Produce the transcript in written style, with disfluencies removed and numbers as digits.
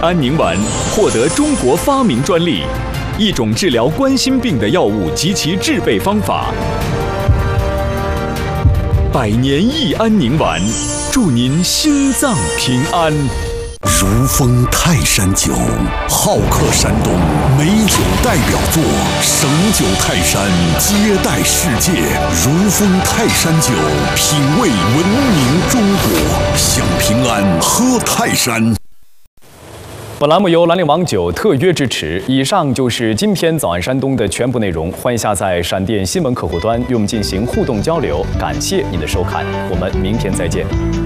安宁丸获得中国发明专利，一种治疗冠心病的药物及其制备方法。百年益安宁丸，祝您心脏平安。 如风泰山酒，好客山东美酒代表作，省酒泰山接待世界。如风泰山酒，品味文明中国，享平安，喝泰山。 本栏目由兰陵王酒特约支持。以上就是今天早安山东的全部内容，欢迎下载闪电新闻客户端与我们进行互动交流。感谢您的收看，我们明天再见。